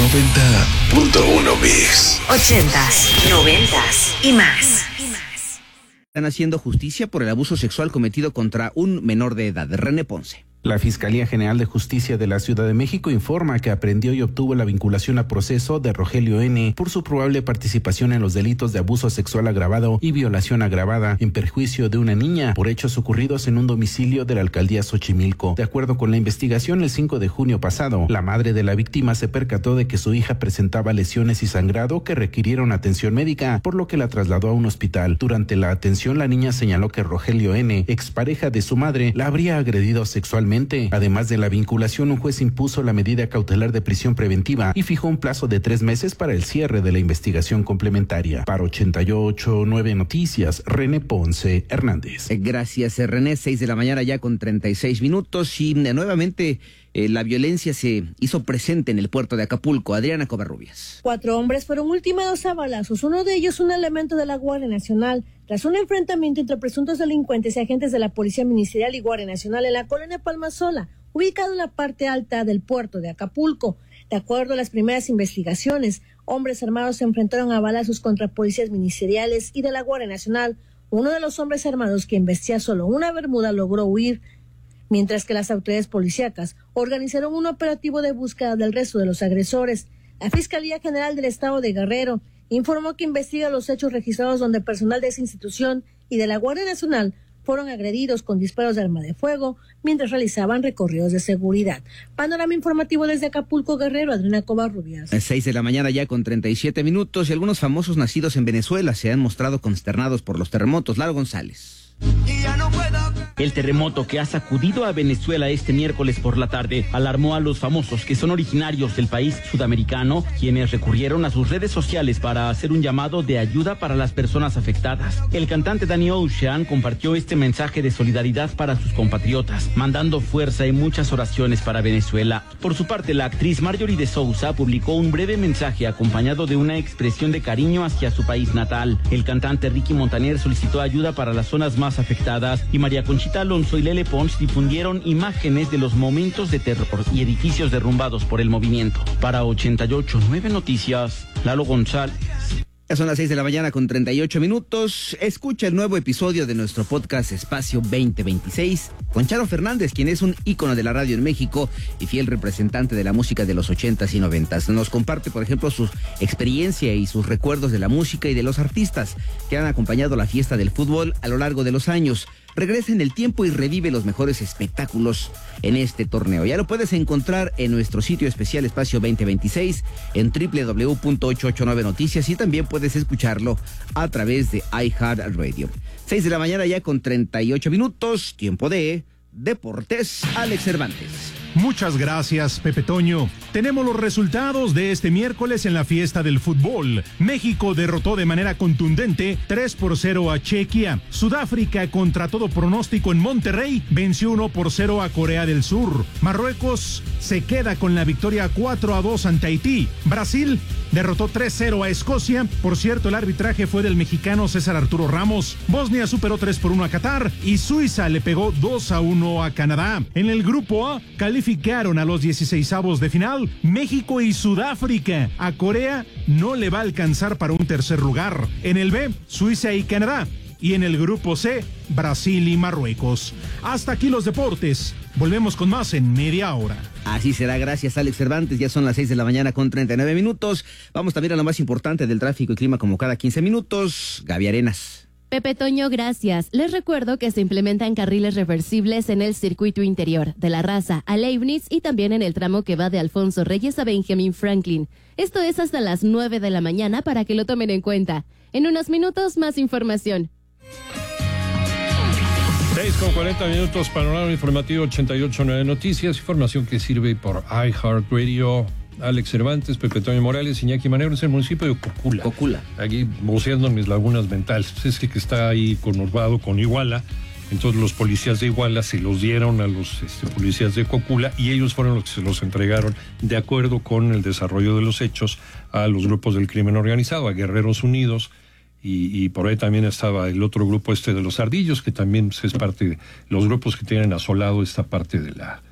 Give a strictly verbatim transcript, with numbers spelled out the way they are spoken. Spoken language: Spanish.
noventa punto uno Mix. Ochentas, noventas y más. Están haciendo justicia por el abuso sexual cometido contra un menor de edad. René Ponce. La Fiscalía General de Justicia de la Ciudad de México informa que aprendió y obtuvo la vinculación a proceso de Rogelio N. por su probable participación en los delitos de abuso sexual agravado y violación agravada en perjuicio de una niña por hechos ocurridos en un domicilio de la alcaldía Xochimilco. De acuerdo con la investigación, el cinco de junio pasado, la madre de la víctima se percató de que su hija presentaba lesiones y sangrado que requirieron atención médica, por lo que la trasladó a un hospital. Durante la atención, la niña señaló que Rogelio N., expareja de su madre, la habría agredido sexualmente. Además de la vinculación, un juez impuso la medida cautelar de prisión preventiva y fijó un plazo de tres meses para el cierre de la investigación complementaria. Para ochenta y ocho punto nueve Noticias, René Ponce Hernández. Gracias, René. Seis de la mañana ya con treinta y seis minutos y nuevamente eh, la violencia se hizo presente en el puerto de Acapulco. Adriana Covarrubias. Cuatro hombres fueron ultimados a balazos, uno de ellos un elemento de la Guardia Nacional, tras un enfrentamiento entre presuntos delincuentes y agentes de la Policía Ministerial y Guardia Nacional en la colonia Palmasola, ubicado en la parte alta del puerto de Acapulco. De acuerdo a las primeras investigaciones, hombres armados se enfrentaron a balazos contra policías ministeriales y de la Guardia Nacional. Uno de los hombres armados, quien vestía solo una bermuda, logró huir, mientras que las autoridades policíacas organizaron un operativo de búsqueda del resto de los agresores. La Fiscalía General del Estado de Guerrero informó que investiga los hechos registrados donde personal de esa institución y de la Guardia Nacional fueron agredidos con disparos de arma de fuego mientras realizaban recorridos de seguridad. Panorama informativo desde Acapulco, Guerrero, Adriana Covarrubias. A seis de la mañana ya con treinta y siete minutos y algunos famosos nacidos en Venezuela se han mostrado consternados por los terremotos. Lalo González. El terremoto que ha sacudido a Venezuela este miércoles por la tarde alarmó a los famosos que son originarios del país sudamericano, quienes recurrieron a sus redes sociales para hacer un llamado de ayuda para las personas afectadas. El cantante Danny Ocean compartió este mensaje de solidaridad para sus compatriotas, mandando fuerza y muchas oraciones para Venezuela. Por su parte, la actriz Marjorie de Sousa publicó un breve mensaje acompañado de una expresión de cariño hacia su país natal. El cantante Ricky Montaner solicitó ayuda para las zonas más afectadas y María Conchita Alonso y Lele Pons difundieron imágenes de los momentos de terror y edificios derrumbados por el movimiento. Para ochenta y ocho punto nueve Noticias, Lalo González. Ya son las seis de la mañana con treinta y ocho minutos. Escucha el nuevo episodio de nuestro podcast Espacio veinte veintiséis con Charo Fernández, quien es un ícono de la radio en México y fiel representante de la música de los ochentas y noventas. Nos comparte, por ejemplo, su experiencia y sus recuerdos de la música y de los artistas que han acompañado la fiesta del fútbol a lo largo de los años. Regresa en el tiempo y revive los mejores espectáculos en este torneo. Ya lo puedes encontrar en nuestro sitio especial Espacio veinte veintiséis en doble u doble u doble u punto ochocientos ochenta y nueve Noticias y también puedes escucharlo a través de iHeartRadio. seis de la mañana ya con treinta y ocho minutos, tiempo de Deportes. Alex Cervantes. Muchas gracias, Pepe Toño. Tenemos los resultados de este miércoles en la fiesta del fútbol. México derrotó de manera contundente tres por cero a Chequia. Sudáfrica, contra todo pronóstico en Monterrey, venció uno por cero a Corea del Sur. Marruecos se queda con la victoria cuatro a dos ante Haití. Brasil derrotó tres cero a Escocia. Por cierto, el arbitraje fue del mexicano César Arturo Ramos. Bosnia superó tres por uno a Qatar y Suiza le pegó dos a uno a Canadá. En el grupo A, calificaron a los dieciseisavos de final México y Sudáfrica. A Corea no le va a alcanzar para un tercer lugar. En el B, Suiza y Canadá. Y en el grupo C, Brasil y Marruecos. Hasta aquí los deportes. Volvemos con más en media hora. Así será, gracias Alex Cervantes. Ya son las seis de la mañana con treinta y nueve minutos. Vamos también a lo más importante del tráfico y clima como cada quince minutos. Gaby Arenas. Pepe Toño, gracias. Les recuerdo que se implementan carriles reversibles en el circuito interior, de La Raza a Leibniz y también en el tramo que va de Alfonso Reyes a Benjamin Franklin. Esto es hasta las nueve de la mañana para que lo tomen en cuenta. En unos minutos, más información. seis con cuarenta minutos, panorama informativo ochenta y ocho punto nueve Noticias, información que sirve por iHeartRadio. Alex Cervantes, Pepe Toño Morales, Iñaki Manero, es el municipio de Cocula. Cocula. Aquí buceando en mis lagunas mentales. Es el que está ahí conurbado con Iguala. Entonces los policías de Iguala se los dieron a los este, policías de Cocula y ellos fueron los que se los entregaron de acuerdo con el desarrollo de los hechos a los grupos del crimen organizado, a Guerreros Unidos. Y, y por ahí también estaba el otro grupo este de los Ardillos, que también pues, es parte de los grupos que tienen asolado esta parte de la